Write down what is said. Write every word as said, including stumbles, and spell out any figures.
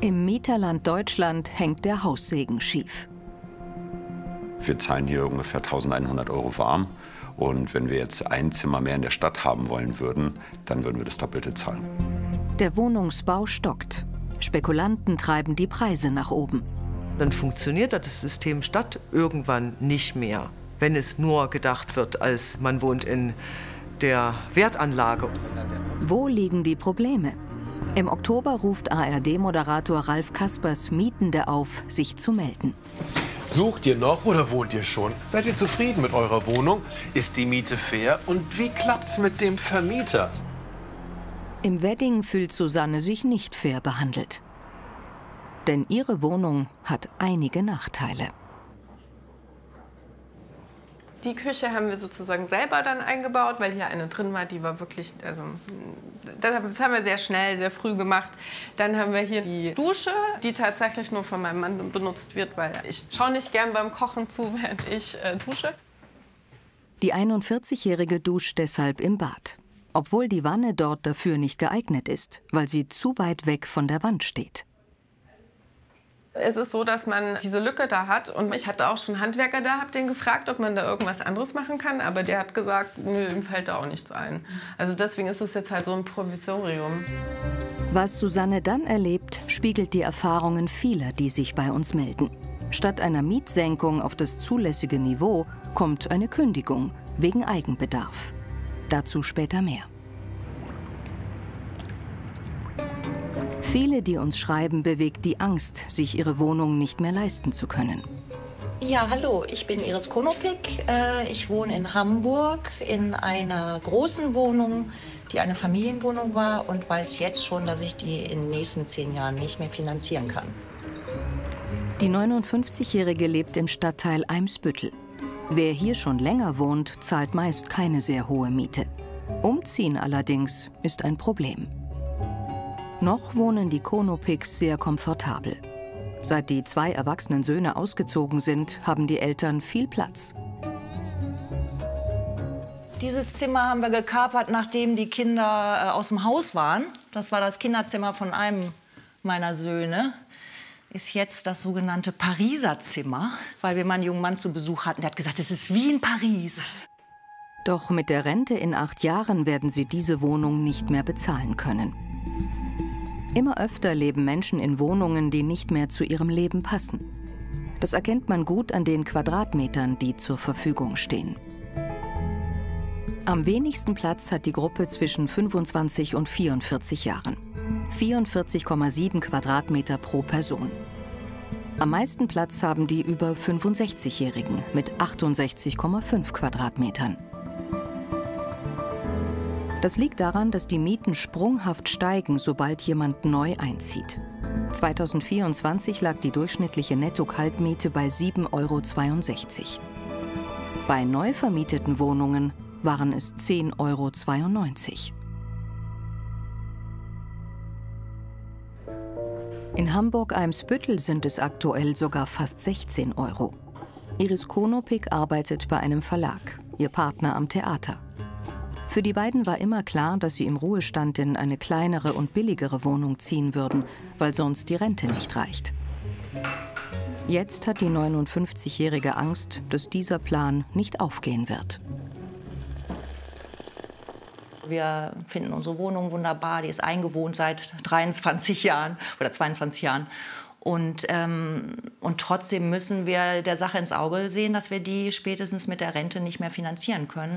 Im Mieterland Deutschland hängt der Haussegen schief. Wir zahlen hier ungefähr eintausendeinhundert Euro warm. Und wenn wir jetzt ein Zimmer mehr in der Stadt haben wollen würden, dann würden wir das Doppelte zahlen. Der Wohnungsbau stockt. Spekulanten treiben die Preise nach oben. Dann funktioniert das System Stadt irgendwann nicht mehr, wenn es nur gedacht wird, als man wohnt in der Wertanlage. Wo liegen die Probleme? Im Oktober ruft A R D-Moderator Ralf Kaspers Mietende auf, sich zu melden. Sucht ihr noch oder wohnt ihr schon? Seid ihr zufrieden mit eurer Wohnung? Ist die Miete fair? Und wie klappt's mit dem Vermieter? Im Wedding fühlt Susanne sich nicht fair behandelt. Denn ihre Wohnung hat einige Nachteile. Die Küche haben wir sozusagen selber dann eingebaut, weil hier eine drin war, die war wirklich, also das haben wir sehr schnell, sehr früh gemacht. Dann haben wir hier die Dusche, die tatsächlich nur von meinem Mann benutzt wird, weil ich schaue nicht gern beim Kochen zu, während ich äh, dusche. Die einundvierzigjährige duscht deshalb im Bad, obwohl die Wanne dort dafür nicht geeignet ist, weil sie zu weit weg von der Wand steht. Es ist so, dass man diese Lücke da hat. Und ich hatte auch schon Handwerker da, habe den gefragt, ob man da irgendwas anderes machen kann. Aber der hat gesagt, nö, ihm fällt da auch nichts ein. Also deswegen ist es jetzt halt so ein Provisorium. Was Susanne dann erlebt, spiegelt die Erfahrungen vieler, die sich bei uns melden. Statt einer Mietsenkung auf das zulässige Niveau kommt eine Kündigung wegen Eigenbedarf. Dazu später mehr. Viele, die uns schreiben, bewegt die Angst, sich ihre Wohnung nicht mehr leisten zu können. Ja, hallo, ich bin Iris Konopik. Ich wohne in Hamburg in einer großen Wohnung, die eine Familienwohnung war und weiß jetzt schon, dass ich die in den nächsten zehn Jahren nicht mehr finanzieren kann. Die neunundfünfzigjährige lebt im Stadtteil Eimsbüttel. Wer hier schon länger wohnt, zahlt meist keine sehr hohe Miete. Umziehen allerdings ist ein Problem. Noch wohnen die Konopiks sehr komfortabel. Seit die zwei erwachsenen Söhne ausgezogen sind, haben die Eltern viel Platz. Dieses Zimmer haben wir gekapert, nachdem die Kinder äh, aus dem Haus waren. Das war das Kinderzimmer von einem meiner Söhne. Ist jetzt das sogenannte Pariser Zimmer, weil wir mal einen jungen Mann zu Besuch hatten. Der hat gesagt, es ist wie in Paris. Doch mit der Rente in acht Jahren werden sie diese Wohnung nicht mehr bezahlen können. Immer öfter leben Menschen in Wohnungen, die nicht mehr zu ihrem Leben passen. Das erkennt man gut an den Quadratmetern, die zur Verfügung stehen. Am wenigsten Platz hat die Gruppe zwischen fünfundzwanzig und vierundvierzig Jahren. vierundvierzig Komma sieben Quadratmeter pro Person. Am meisten Platz haben die über fünfundsechzigjährigen mit achtundsechzig Komma fünf Quadratmetern. Das liegt daran, dass die Mieten sprunghaft steigen, sobald jemand neu einzieht. zweitausendvierundzwanzig lag die durchschnittliche Netto-Kaltmiete bei sieben Euro zweiundsechzig. Bei neu vermieteten Wohnungen waren es zehn Euro zweiundneunzig. In Hamburg-Eimsbüttel sind es aktuell sogar fast sechzehn Euro. Iris Konopik arbeitet bei einem Verlag, ihr Partner am Theater. Für die beiden war immer klar, dass sie im Ruhestand in eine kleinere und billigere Wohnung ziehen würden, weil sonst die Rente nicht reicht. Jetzt hat die neunundfünfzigjährige Angst, dass dieser Plan nicht aufgehen wird. Wir finden unsere Wohnung wunderbar, die ist eingewohnt seit dreiundzwanzig Jahren oder zweiundzwanzig Jahren. Und, ähm, und trotzdem müssen wir der Sache ins Auge sehen, dass wir die spätestens mit der Rente nicht mehr finanzieren können.